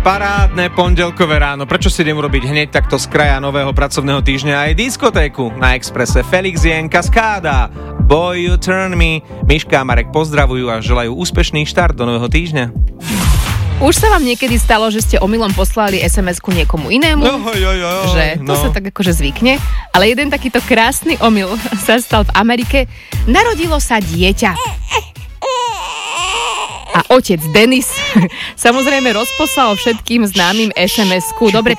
Parádne pondelkové ráno. Prečo si idem urobiť hneď takto z kraja nového pracovného týždňa aj diskotéku na Expresse? Felix Jen, Kaskáda, Boy You Turn Me. Miška a Marek pozdravujú a želajú úspešný štart do nového týždňa. Už sa vám niekedy stalo, že ste omylom poslali SMS-ku niekomu inému? Že to sa tak akože zvykne. Ale jeden takýto krásny omyl sa stal v Amerike. Narodilo sa dieťa. A otec Denis samozrejme rozposlal všetkým známym SMS-ku. Dobre,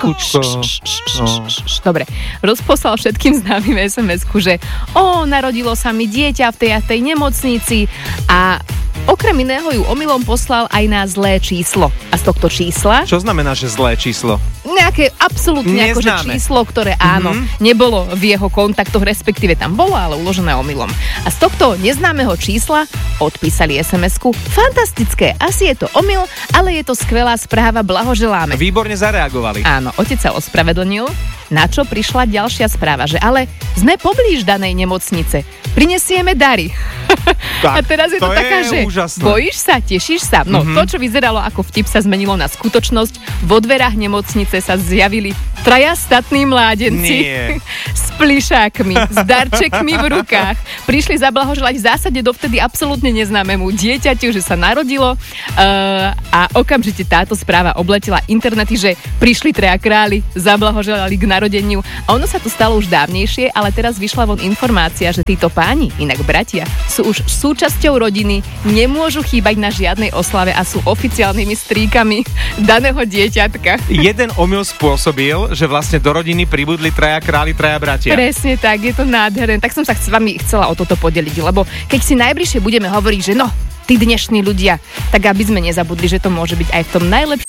Dobre, rozposlal všetkým známym SMS-ku, že narodilo sa mi dieťa v tej a tej nemocnici a okrem iného ju omylom poslal aj na zlé číslo. A z tohto čísla... Čo znamená, že zlé číslo? Nejaké absolútne akože číslo, ktoré áno, nebolo v jeho kontaktoch, respektíve tam bolo, ale uložené omylom. A z tohto neznámeho čísla odpísali SMS-ku: fantastické, asi je to omyl, ale je to skvelá správa, blahoželáme. Výborne zareagovali. Áno, otec sa ospravedlnil, na čo prišla ďalšia správa, že ale sme poblíž danej nemocnice, prinesieme dary. Tak, a teraz je to taká, že úžasné. Bojíš sa, tešíš sa? No to, čo vyzeralo ako vtip, sa zmenilo na skutočnosť. Vo dverách nemocnice sa zjavili 3 statní mládenci s plišákmi, s darčekmi v rukách. Prišli zablahoželať v zásade dovtedy absolútne neznámemu dieťaťu, že sa narodilo a okamžite táto správa obletela internety, že prišli 3 králi, zablahoželali k narodeniu. A ono sa to stalo už dávnejšie, ale teraz vyšla von informácia, že títo páni, inak bratia, sú už súčasťou rodiny, nemôžu chýbať na žiadnej oslave a sú oficiálnymi strýkami daného dieťatka. Jeden omyl spôsobil, že vlastne do rodiny pribudli 3 králi, 3 bratia. Presne tak, je to nádherné. Tak som sa s vami chcela o toto podeliť, lebo keď si najbližšie budeme hovoriť, že tí dnešní ľudia, tak aby sme nezabudli, že to môže byť aj v tom najlepšom.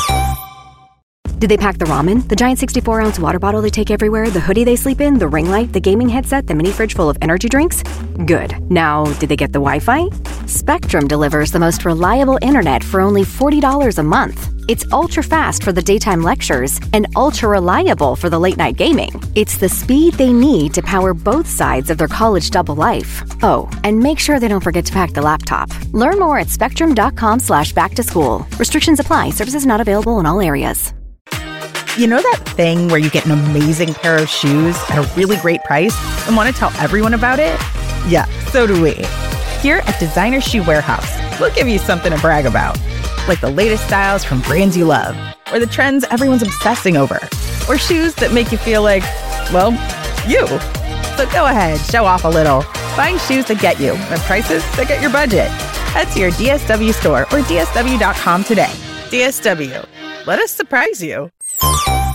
Did they pack the ramen, the giant 64-ounce water bottle they take everywhere, the hoodie they sleep in, the ring light, the gaming headset, the mini fridge full of energy drinks? Good. Now, did they get the Wi-Fi? Spectrum delivers the most reliable internet for only $40 a month. It's ultra-fast for the daytime lectures and ultra-reliable for the late-night gaming. It's the speed they need to power both sides of their college double life. Oh, and make sure they don't forget to pack the laptop. Learn more at spectrum.com/back-to-school. Restrictions apply. Services not available in all areas. You know that thing where you get an amazing pair of shoes at a really great price and want to tell everyone about it? Yeah, so do we. Here at Designer Shoe Warehouse, we'll give you something to brag about. Like the latest styles from brands you love, or the trends everyone's obsessing over, or shoes that make you feel like, well, you. So go ahead, show off a little. Find shoes that get you at prices that get your budget. Head to your DSW store or DSW.com today. DSW. Let us surprise you.